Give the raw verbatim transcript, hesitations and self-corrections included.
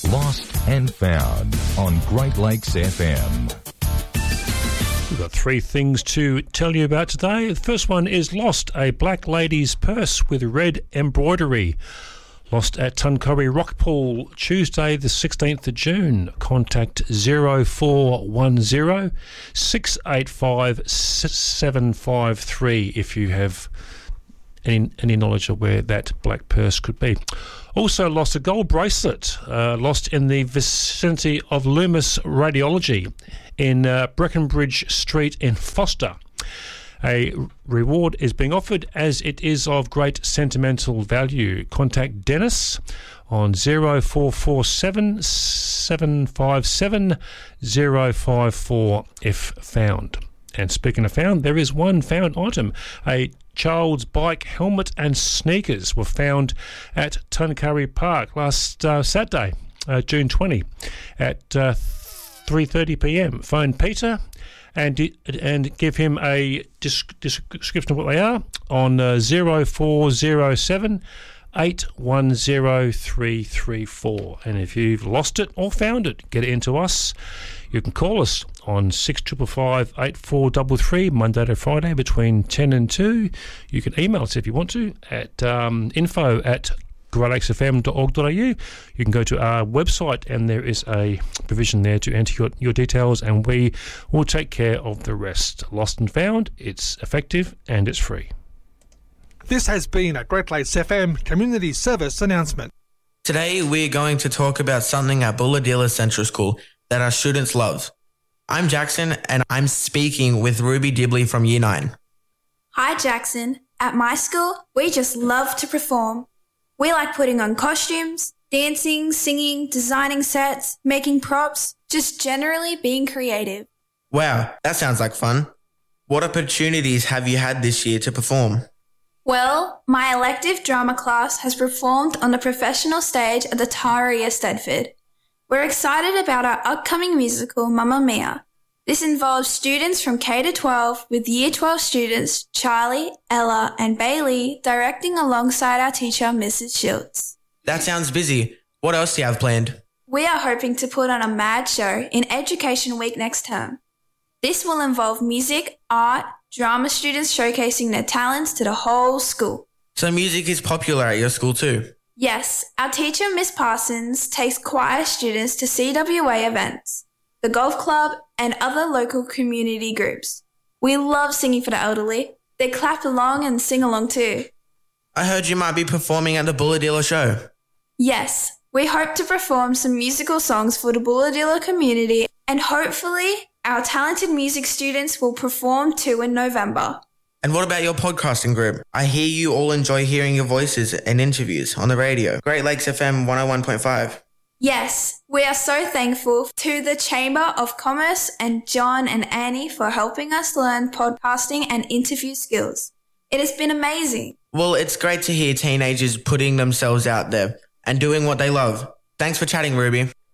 Lost and Found on Great Lakes F M. We've got three things to tell you about today. The first one is lost, a black lady's purse with red embroidery. Lost at Tuncurry Rockpool, Tuesday the sixteenth of June. Contact zero four one zero, six eight five, seven five three if you have any, any knowledge of where that black purse could be. Also lost a gold bracelet, uh, lost in the vicinity of Loomis Radiology in uh, Breckenbridge Street in Foster. A reward is being offered as it is of great sentimental value. Contact Dennis on zero four four seven, seven five seven, zero five four if found. And speaking of found, there is one found item. A child's bike, helmet and sneakers were found at Tuncurry Park last uh, Saturday, uh, June twentieth at uh, three thirty p m. Phone Peter and and give him a disc- description of what they are on uh, zero four zero seven, eight one zero, three three four. And if you've lost it or found it, get it into us. You can call us on six five five, eight four three three, Monday to Friday between ten and two. You can email us if you want to at um, info at great lakes f m dot org dot a u. You can go to our website and there is a provision there to enter your, your details, and we will take care of the rest. Lost and found, it's effective and it's free. This has been a Great Lakes F M community service announcement. Today we're going to talk about something at Bulahdelah Central School that our students love. I'm Jackson and I'm speaking with Ruby Dibley from Year nine. Hi Jackson. At my school, we just love to perform. We like putting on costumes, dancing, singing, designing sets, making props, just generally being creative. Wow, that sounds like fun. What opportunities have you had this year to perform? Well, my elective drama class has performed on the professional stage at the Taria Stedford. We're excited about our upcoming musical, Mamma Mia. This involves students from K to twelve with Year twelve students Charlie, Ella and Bailey directing alongside our teacher, Missus Schultz. That sounds busy. What else do you have planned? We are hoping to put on a mad show in Education Week next term. This will involve music, art, drama students showcasing their talents to the whole school. So music is popular at your school too? Yes, our teacher, Miss Parsons, takes choir students to C W A events, the golf club and other local community groups. We love singing for the elderly. They clap along and sing along too. I heard you might be performing at the Bulahdelah show. Yes, we hope to perform some musical songs for the Bulahdelah community, and hopefully our talented music students will perform too in November. And what about your podcasting group? I hear you all enjoy hearing your voices and interviews on the radio. Great Lakes F M one oh one point five. Yes, we are so thankful to the Chamber of Commerce and John and Annie for helping us learn podcasting and interview skills. It has been amazing. Well, it's great to hear teenagers putting themselves out there and doing what they love. Thanks for chatting, Ruby.